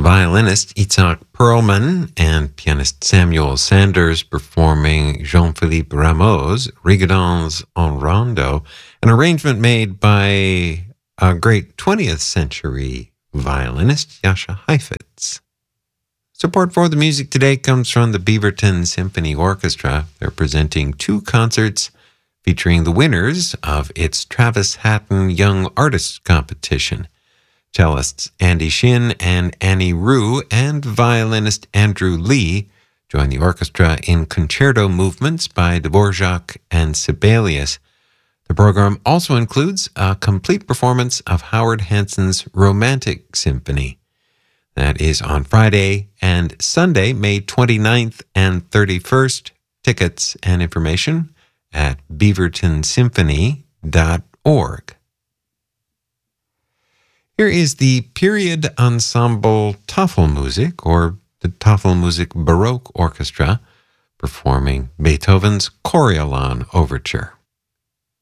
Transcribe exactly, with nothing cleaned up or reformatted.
violinist Itzhak Perlman and pianist Samuel Sanders performing Jean-Philippe Rameau's Rigodons en Rondo, an arrangement made by a great twentieth century violinist, Jascha Heifetz. Support for the music today comes from the Beaverton Symphony Orchestra. They're presenting two concerts featuring the winners of its Travis Hatton Young Artists Competition. Cellists Andy Shin and Annie Rue and violinist Andrew Lee join the orchestra in concerto movements by Dvorak and Sibelius. The program also includes a complete performance of Howard Hanson's Romantic Symphony. That is on Friday and Sunday, May twenty-ninth and thirty-first. Tickets and information at beaverton symphony dot org. Here is the Period Ensemble Tafelmusik, or the Tafelmusik Baroque Orchestra, performing Beethoven's Coriolan Overture.